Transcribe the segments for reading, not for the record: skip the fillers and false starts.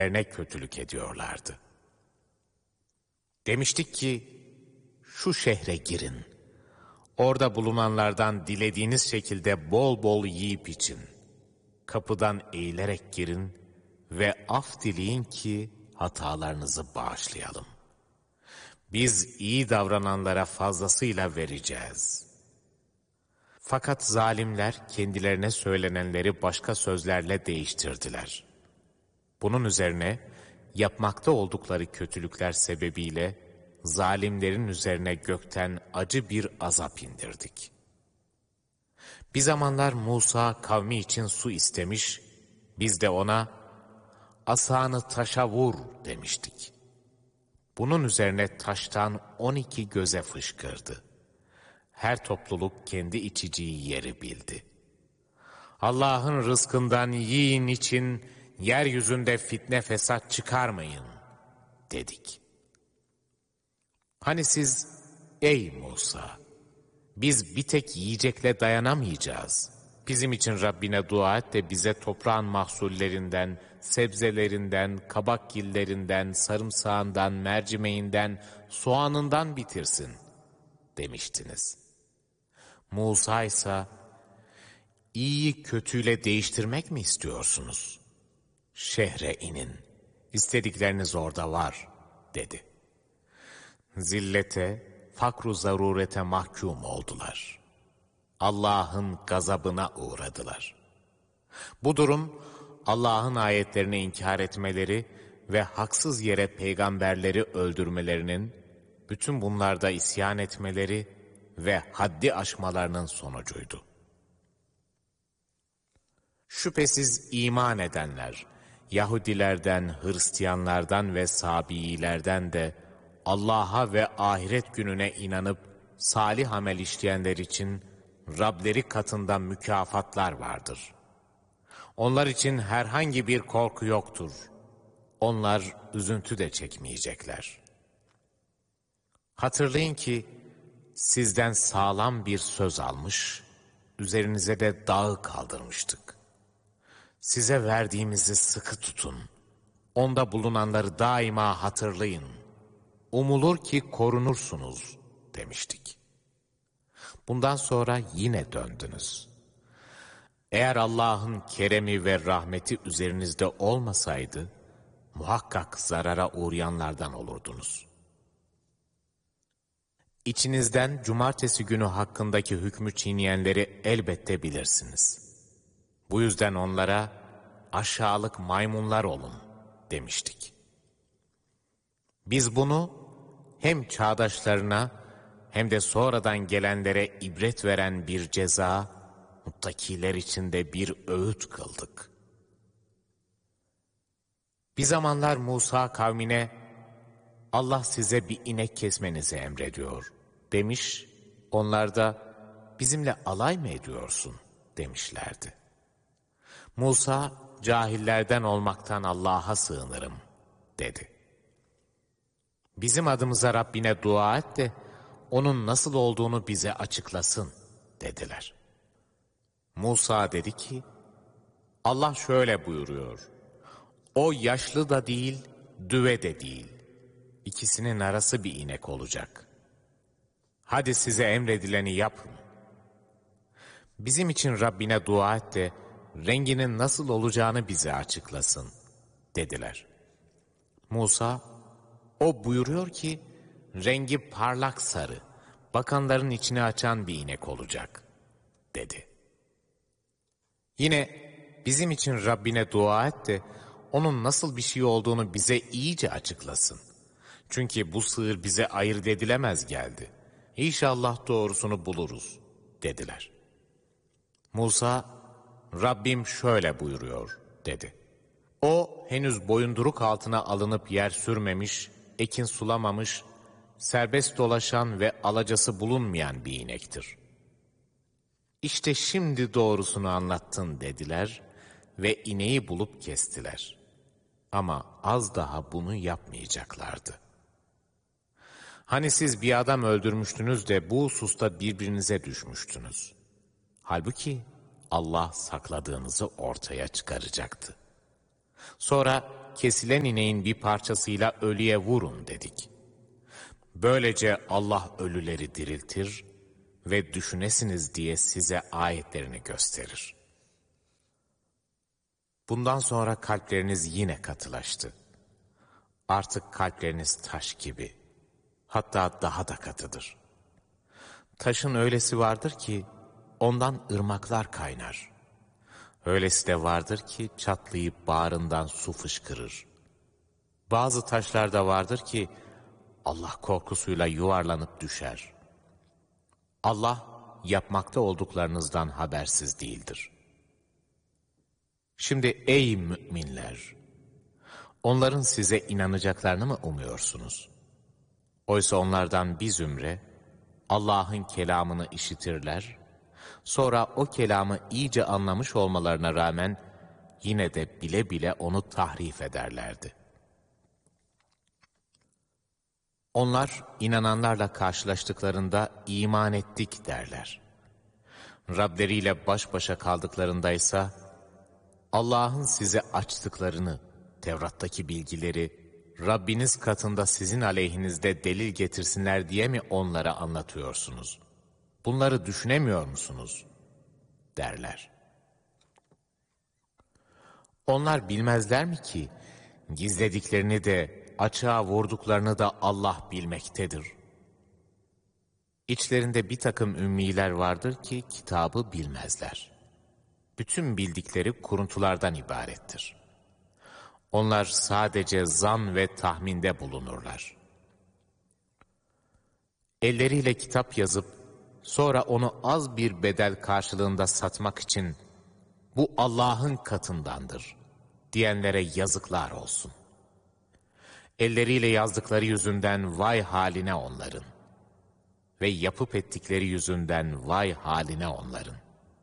kötülük ediyorlardı. Demiştik ki, şu şehre girin. Orada bulunanlardan dilediğiniz şekilde bol bol yiyip için. Kapıdan eğilerek girin ve af dileyin ki hatalarınızı bağışlayalım. Biz iyi davrananlara fazlasıyla vereceğiz. Fakat zalimler kendilerine söylenenleri başka sözlerle değiştirdiler. Bunun üzerine yapmakta oldukları kötülükler sebebiyle zalimlerin üzerine gökten acı bir azap indirdik. Bir zamanlar Musa kavmi için su istemiş, biz de ona asanı taşa vur demiştik. Bunun üzerine taştan 12 göze fışkırdı. Her topluluk kendi içeceği yeri bildi. Allah'ın rızkından yiyin için yeryüzünde fitne fesat çıkarmayın dedik. Hani siz ey Musa, biz bir tek yiyecekle dayanamayacağız. Bizim için Rabbine dua et de bize toprağın mahsullerinden, sebzelerinden, kabakgillerinden, sarımsağından, mercimeğinden, soğanından bitirsin demiştiniz. Musa ise İyiyi kötüyle değiştirmek mi istiyorsunuz? Şehre inin, istedikleriniz orada var dedi. Zillete, fakru zarurete mahkum oldular. Allah'ın gazabına uğradılar. Bu durum Allah'ın ayetlerini inkar etmeleri ve haksız yere peygamberleri öldürmelerinin, bütün bunlarda isyan etmeleri ve haddi aşmalarının sonucuydu. Şüphesiz iman edenler, Yahudilerden, Hristiyanlardan ve Sabiilerden de Allah'a ve ahiret gününe inanıp salih amel işleyenler için Rableri katında mükafatlar vardır. Onlar için herhangi bir korku yoktur. Onlar üzüntü de çekmeyecekler. Hatırlayın ki sizden sağlam bir söz almış, üzerinize de dağı kaldırmıştık. Size verdiğimizi sıkı tutun. Onda bulunanları daima hatırlayın. Umulur ki korunursunuz demiştik. Bundan sonra yine döndünüz. Eğer Allah'ın keremi ve rahmeti üzerinizde olmasaydı, muhakkak zarara uğrayanlardan olurdunuz. İçinizden cumartesi günü hakkındaki hükmü çiğneyenleri elbette bilirsiniz. Bu yüzden onlara aşağılık maymunlar olun demiştik. Biz bunu hem çağdaşlarına hem de sonradan gelenlere ibret veren bir ceza, muttakiler için de bir öğüt kıldık. Bir zamanlar Musa kavmine, Allah size bir inek kesmenizi emrediyor demiş, onlar da bizimle alay mı ediyorsun demişlerdi. Musa, cahillerden olmaktan Allah'a sığınırım dedi. Bizim adımıza Rabbine dua et de onun nasıl olduğunu bize açıklasın dediler. Musa dedi ki, Allah şöyle buyuruyor, o yaşlı da değil, düve de değil, İkisinin arası bir inek olacak. Hadi size emredileni yapın. Bizim için Rabbine dua et de renginin nasıl olacağını bize açıklasın dediler. Musa, o buyuruyor ki rengi parlak sarı, bakanların içini açan bir inek olacak dedi. Yine bizim için Rabbine dua et de onun nasıl bir şey olduğunu bize iyice açıklasın. Çünkü bu sığır bize ayırt edilemez geldi. İnşallah doğrusunu buluruz dediler. Musa, Rabbim şöyle buyuruyor dedi. O henüz boyunduruk altına alınıp yer sürmemiş, ekin sulamamış, serbest dolaşan ve alacası bulunmayan bir inektir. İşte şimdi doğrusunu anlattın dediler ve ineği bulup kestiler. Ama az daha bunu yapmayacaklardı. Hani siz bir adam öldürmüştünüz de bu hususta birbirinize düşmüştünüz. Halbuki Allah sakladığınızı ortaya çıkaracaktı. Sonra kesilen ineğin bir parçasıyla ölüye vurun dedik. Böylece Allah ölüleri diriltir ve düşünesiniz diye size ayetlerini gösterir. Bundan sonra kalpleriniz yine katılaştı. Artık kalpleriniz taş gibi, hatta daha da katıdır. Taşın öylesi vardır ki ondan ırmaklar kaynar. Öylesi de vardır ki çatlayıp bağrından su fışkırır. Bazı taşlar da vardır ki Allah korkusuyla yuvarlanıp düşer. Allah yapmakta olduklarınızdan habersiz değildir. Şimdi ey müminler! Onların size inanacaklarını mı umuyorsunuz? Oysa onlardan bir zümre Allah'ın kelamını işitirler, sonra o kelamı iyice anlamış olmalarına rağmen yine de bile bile onu tahrif ederlerdi. Onlar inananlarla karşılaştıklarında iman ettik derler. Rableriyle baş başa kaldıklarındaysa Allah'ın size açtıklarını, Tevrat'taki bilgileri, Rabbiniz katında sizin aleyhinizde delil getirsinler diye mi onlara anlatıyorsunuz? Bunları düşünemiyor musunuz? Derler. Onlar bilmezler mi ki gizlediklerini de açığa vurduklarını da Allah bilmektedir. İçlerinde bir takım ümmiler vardır ki kitabı bilmezler. Bütün bildikleri kuruntulardan ibarettir. Onlar sadece zan ve tahminde bulunurlar. Elleriyle kitap yazıp sonra onu az bir bedel karşılığında satmak için bu Allah'ın katındandır diyenlere yazıklar olsun. Elleriyle yazdıkları yüzünden vay haline onların ve yapıp ettikleri yüzünden vay haline onların.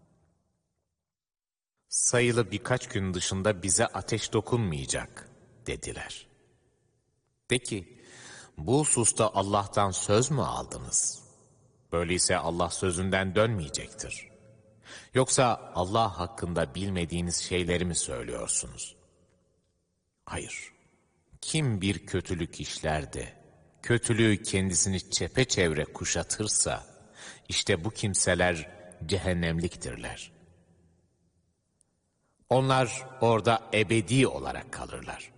Sayılı birkaç gün dışında bize ateş dokunmayacak dediler. De ki, bu hususta Allah'tan söz mü aldınız? Böyleyse Allah sözünden dönmeyecektir. Yoksa Allah hakkında bilmediğiniz şeyleri mi söylüyorsunuz? Hayır. Kim bir kötülük işler de, kötülüğü kendisini çepeçevre kuşatırsa, işte bu kimseler cehennemliktirler. Onlar orada ebedi olarak kalırlar.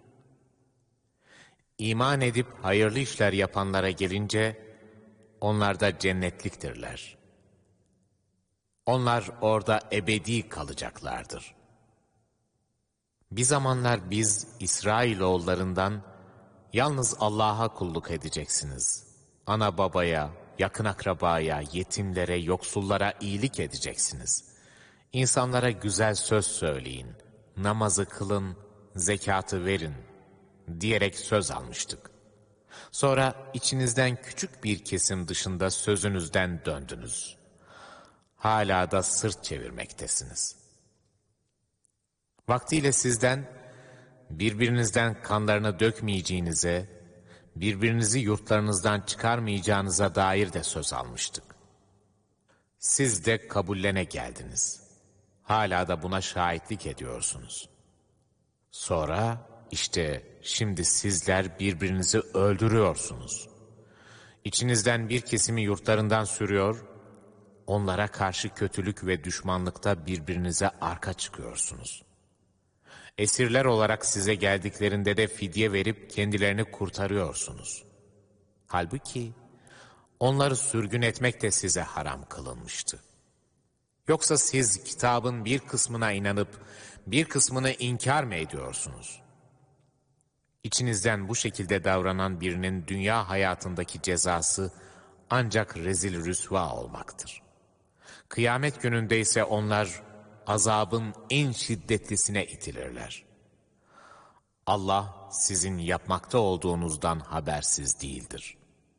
İman edip hayırlı işler yapanlara gelince, onlar da cennetliktirler. Onlar orada ebedi kalacaklardır. Bir zamanlar biz İsrailoğullarından yalnız Allah'a kulluk edeceksiniz. Ana babaya, yakın akrabaya, yetimlere, yoksullara iyilik edeceksiniz. İnsanlara güzel söz söyleyin, namazı kılın, zekatı verin diyerek söz almıştık. Sonra içinizden küçük bir kesim dışında sözünüzden döndünüz. Hala da sırt çevirmektesiniz. Vaktiyle sizden birbirinizden kanlarını dökmeyeceğinize, birbirinizi yurtlarınızdan çıkarmayacağınıza dair de söz almıştık. Siz de kabullene geldiniz. Hala da buna şahitlik ediyorsunuz. Sonra işte şimdi sizler birbirinizi öldürüyorsunuz. İçinizden bir kesimi yurtlarından sürüyor, onlara karşı kötülük ve düşmanlıkta birbirinize arka çıkıyorsunuz. Esirler olarak size geldiklerinde de fidye verip kendilerini kurtarıyorsunuz. Halbuki onları sürgün etmek de size haram kılınmıştı. Yoksa siz kitabın bir kısmına inanıp bir kısmını inkar mı ediyorsunuz? İçinizden bu şekilde davranan birinin dünya hayatındaki cezası ancak rezil rüsva olmaktır. Kıyamet gününde ise onlar azabın en şiddetlisine itilirler. Allah sizin yapmakta olduğunuzdan habersiz değildir.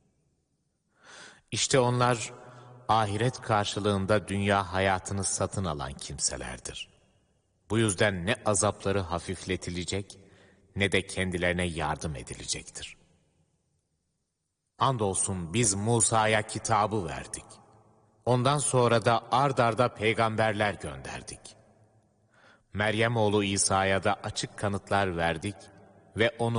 İşte onlar ahiret karşılığında dünya hayatını satın alan kimselerdir. Bu yüzden ne azapları hafifletilecek ne de kendilerine yardım edilecektir. Andolsun biz Musa'ya kitabı verdik. Ondan sonra da ard arda peygamberler gönderdik. Meryem oğlu İsa'ya da açık kanıtlar verdik ve onu